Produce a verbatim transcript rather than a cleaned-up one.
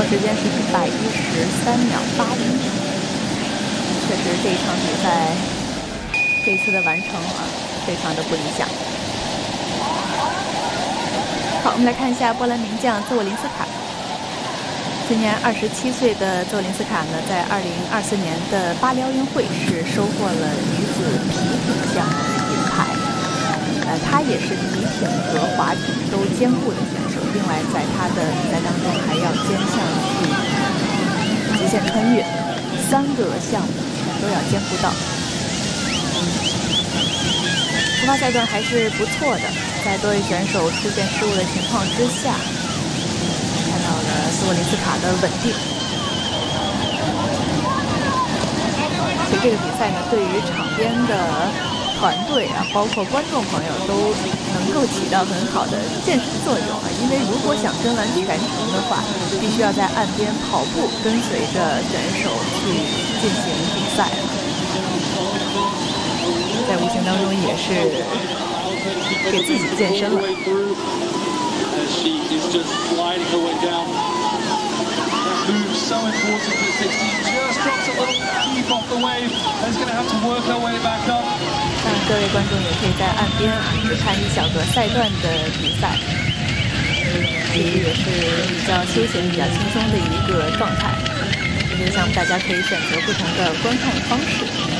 时间是一百一十三秒八一。确实，这一场比赛这次的完成啊，非常的不理想。好，我们来看一下波兰名将泽沃林斯卡。今年二十七岁的泽沃林斯卡呢，在二零二四年的巴黎奥运会是收获了女子皮艇项目的银牌。呃，她也是皮艇和划艇都兼顾的选手。另外，在她的比赛当中还要兼项去极限穿越，三个项目全都要兼顾到。出发赛段还是不错的，在多位选手出现失误的情况之下，看到了泽沃林斯卡的稳定。其实这个比赛呢，对于场边的团队啊，包括观众朋友都能够起到很好的健身作用啊。因为如果想跟完全程的话，必须要在岸边跑步，跟随着选手去进行比赛。在无形当中也是给自己健身了。当然，各位观众也可以在岸边啊，只看一小个赛段的比赛，其实也是比较休闲、比较轻松的一个状态。这个项目大家可以选择不同的观看方式。